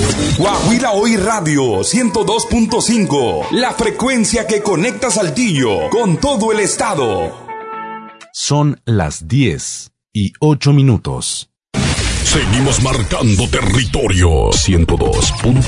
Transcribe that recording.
Guajira Hoy Radio 102.5, la frecuencia que conecta Saltillo con todo el estado. Son las 10:08. Seguimos marcando territorio 102.